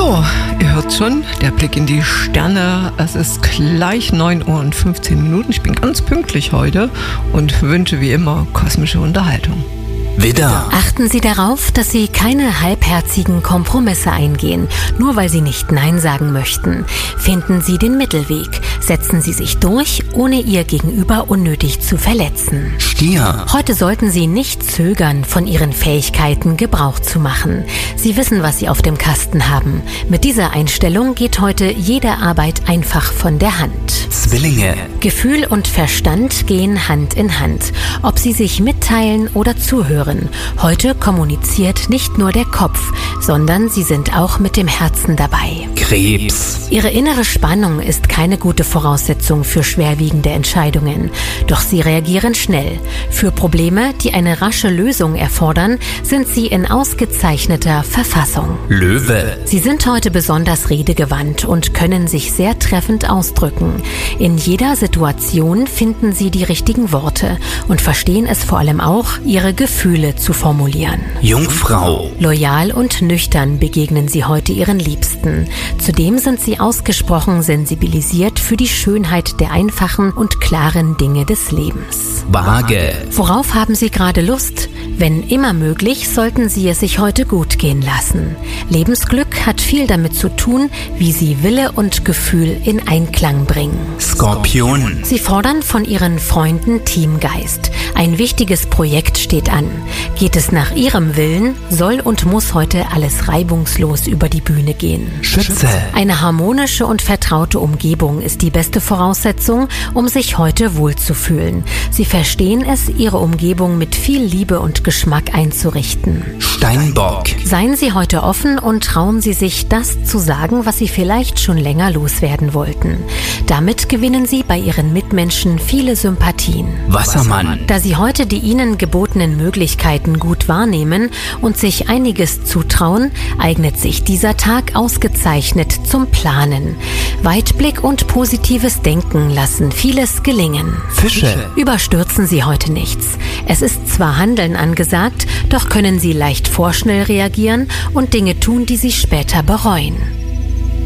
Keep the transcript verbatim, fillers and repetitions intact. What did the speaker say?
So, ihr hört schon, der Blick in die Sterne. Es ist gleich neun Uhr und fünfzehn Minuten. Ich bin ganz pünktlich heute und wünsche wie immer kosmische Unterhaltung. Widder. Achten Sie darauf, dass Sie keine halbherzigen Kompromisse eingehen, nur weil Sie nicht Nein sagen möchten. Finden Sie den Mittelweg. Setzen Sie sich durch, ohne Ihr Gegenüber unnötig zu verletzen. Stier. Heute sollten Sie nicht zögern, von Ihren Fähigkeiten Gebrauch zu machen. Sie wissen, was Sie auf dem Kasten haben. Mit dieser Einstellung geht heute jede Arbeit einfach von der Hand. Zwillinge. Gefühl und Verstand gehen Hand in Hand. Ob Sie sich mitteilen oder zuhören. Heute kommuniziert nicht nur der Kopf, sondern Sie sind auch mit dem Herzen dabei. Krebs. Ihre innere Spannung ist keine gute Voraussetzung für schwerwiegende Entscheidungen. Doch Sie reagieren schnell. Für Probleme, die eine rasche Lösung erfordern, sind Sie in ausgezeichneter Verfassung. Löwe. Sie sind heute besonders redegewandt und können sich sehr treffend ausdrücken. In jeder Situation finden Sie die richtigen Worte und verstehen es vor allem auch, Ihre Gefühle zu formulieren. Jungfrau. Loyal und nüchtern begegnen Sie heute Ihren Liebsten. Zudem sind Sie ausgesprochen sensibilisiert für die Schönheit der einfachen und klaren Dinge des Lebens. Waage. Worauf haben Sie gerade Lust? Wenn immer möglich, sollten Sie es sich heute gut gehen lassen. Lebensglück hat viel damit zu tun, wie Sie Wille und Gefühl in Einklang bringen. Skorpion. Sie fordern von Ihren Freunden Teamgeist. Ein wichtiges Projekt steht an. Geht es nach Ihrem Willen, soll und muss heute alles reibungslos über die Bühne gehen. Schütze. Eine harmonische und vertraute Umgebung ist die beste Voraussetzung, um sich heute wohlzufühlen. Sie verstehen es, Ihre Umgebung mit viel Liebe und Geschmack einzurichten. Steinbock. Seien Sie heute offen und trauen Sie sich, das zu sagen, was Sie vielleicht schon länger loswerden wollten. Damit gewinnen Sie bei Ihren Mitmenschen viele Sympathien. Wassermann. Da Sie heute die Ihnen gebotenen Möglichkeiten gut wahrnehmen und sich einiges zutrauen, eignet sich dieser Tag ausgezeichnet zum Planen. Weitblick und positives Denken lassen vieles gelingen. Fische. Überstürzen Sie heute nichts. Es ist zwar Handeln angesagt, doch können Sie leicht vorschnell reagieren und Dinge tun, die Sie später bereuen.